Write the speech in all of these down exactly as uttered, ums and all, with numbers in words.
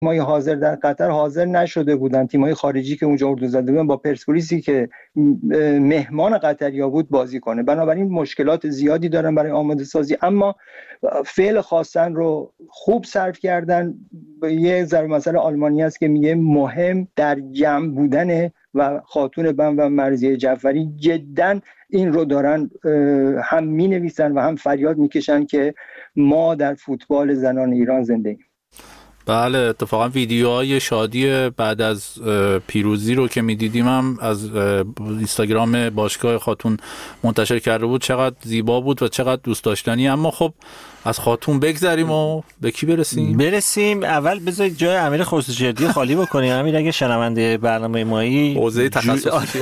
تیم‌های حاضر در قطر حاضر نشده بودن. تیم‌های خارجی که اونجا اردو زده بودن با پرسپولیسی که مهمان قطریا بود بازی کنه. بنابراین مشکلات زیادی دارن برای آماده سازی، اما فعل خواستن رو خوب صرف کردن. یه ضرب مثل آلمانی است که میگه مهم در جمع بودن و خاتون بن و مرضیه جعفری جداً این رو دارن هم می نویسن و هم فریاد میکشن که ما در فوتبال زنان ایران زنده ایم. بله، اتفاقا ویدیوهای شادی بعد از پیروزی رو که میدیدیم هم از اینستاگرام باشگاه خاتون منتشر کرده بود. چقدر زیبا بود و چقدر دوست داشتنی. اما خب از خاتون بگذریم و به کی برسیم؟ برسیم اول بذارید جای امیر خسروشردی خالی بکنیم. امیر اگه شنونده برنامه مایی حوزه تخصصی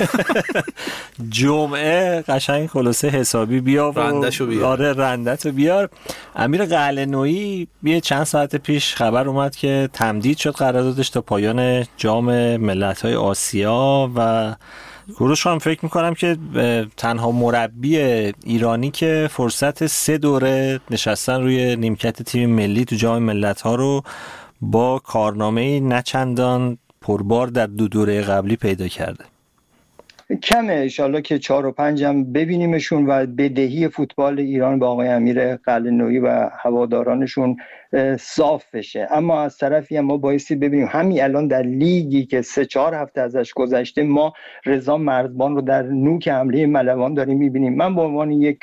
جمعه قشنگ خلاصه حسابی بیا و رندشو بیار. آره رندتو بیار. امیر قلعه‌نویی یه چند ساعت پیش خبر اومد که تمدید شد قراردادش تا پایان جام ملت‌های آسیا و کوروش هم فکر میکنم که تنها مربی ایرانی که فرصت سه دوره نشستن روی نیمکت تیم ملی تو جام ملت‌ها رو با کارنامه نچندان پربار در دو دوره قبلی پیدا کرده. کمه، انشالله که چهار و پنج هم ببینیمشون و بدهی فوتبال ایران با آقای امیر قلعه‌نویی و هوادارانشون صاف بشه. اما از طرفی هم ما بایستی ببینیم همین الان در لیگی که سه چهار هفته ازش گذشته ما رضا مرزبان رو در نوک حمله ملوان داریم میبینیم. من به عنوان یک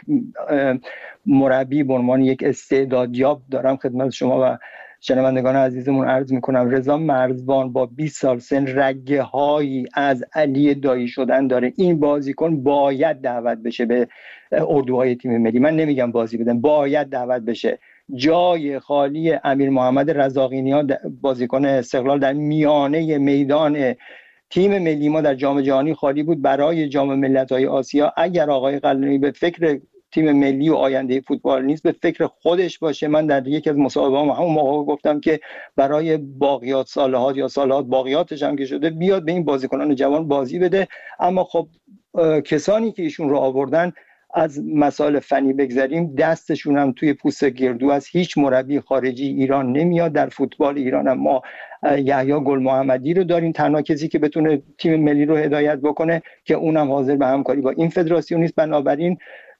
مربی، به عنوان یک استعدادیاب دارم خدمت شما و شنوندگان عزیزمون عرض میکنم رضا مرزبان با بیست سال سن رگه هایی از علی دایی شدن داره. این بازیکن باید دعوت بشه به اردوهای تیم ملی. من نمیگم بازی بدن، باید دعوت بشه. جای خالی امیر محمد رضاقی‌نیا بازیکن استقلال در میانه میدان تیم ملی ما در جام جهانی خالی بود برای جام ملت‌های آسیا. اگر آقای قلعه‌نویی به فکر تیم ملی و آینده فوتبال نیست، به فکر خودش باشه. من در یکی از مصاحبه‌هام همون موقع گفتم که برای باقیات صالحات یا صالحات باقیاتش هم که شده بیاد به این بازیکنان جوان بازی بده. اما خب کسانی که ایشون رو آوردن، از مسائل فنی بگذاریم، دستشون هم توی پوست گردو است. هیچ مربی خارجی ایران نمیاد. در فوتبال ایران هم ما یحیی گل محمدی رو داریم، تنها کسی که بتونه تیم ملی رو هدایت بکنه که اونم حاضر به همکاری با این فدراسیون نیست. بنابراین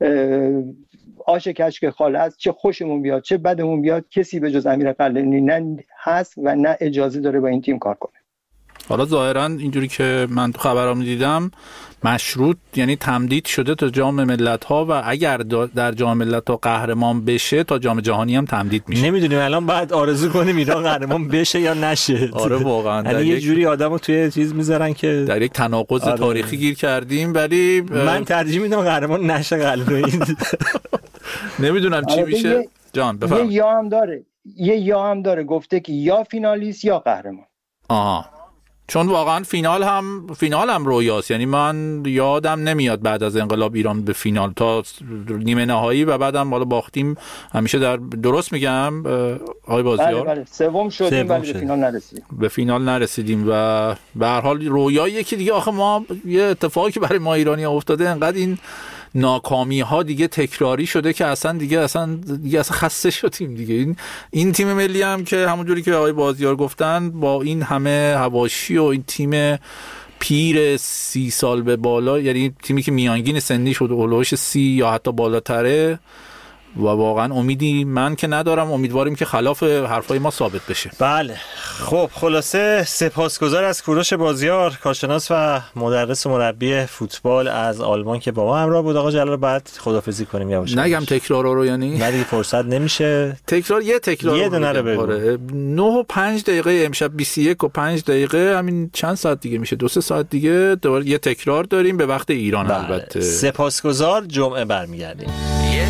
آش کشک خاله است، چه خوشمون بیاد چه بدمون بیاد، کسی به جز امیر قلعه‌نویی نه هست و نه اجازه داره با این تیم کار کنه. حالا ظاهرا اینجوری که من تو خبرام دیدم مشروط، یعنی تمدید شده تا جام ملت‌ها و اگر در جام ملت‌ها قهرمان بشه تا جام جهانی هم تمدید میشه. نمیدونیم الان بعد آرزو کنیم ایران قهرمان بشه یا نشه. آره واقعا یعنی یه جوری آدمو توی چیز میذارن که در یک تناقض آره. تاریخی گیر کردیم. ولی من ترجیح میدم قهرمان نشه قلعه‌نویی. نمیدونم چی آره میشه. یه... جان بفرمایید. یه یا هم داره یه یا هم داره گفته که یا فینالیست یا قهرمان. آها، چون واقعا فینال هم فینال هم رویاست. یعنی من یادم نمیاد بعد از انقلاب ایران به فینال تا نیمه نهایی و بعدم بالا باختیم همیشه. در درست میگم آقای بازیار؟ بله بله سوم شدیم ولی به فینال نرسیدیم. به فینال نرسیدیم و به هر حال رویایی که دیگه آخه ما یه اتفاقی که برای ما ایرانی افتاده، انقدر این ناکامی ها دیگه تکراری شده که اصلا دیگه اصلا دیگه اصلا خسته شدیم دیگه. این این تیم ملی هم که همونجوری که آقای بازیار گفتن با این همه حواشی و این تیم پیر سی سال به بالا، یعنی تیمی که میانگین سنی شده اولوش سی یا حتی بالاتره و واقعا امیدی من که ندارم. امیدواریم که خلاف حرفای ما ثابت بشه. بله خب خلاصه سپاسگزار از کوروش بازیار، کارشناس و مدرس و مربی فوتبال از آلمان که با ما همراه بود. آقا جلال بعد خدافظی کنیم یواش. نگم تکرارا رو، یعنی ولی فرصت نمیشه. تکرار یه تکرار یه دونه رو بگو. نه و پنج دقیقه امشب بیست و یک و پنج دقیقه، همین چند ساعت دیگه میشه، دو سه ساعت دیگه دوباره یه تکرار داریم به وقت ایران. بله. البته سپاسگزار، جمعه برمیگردیم.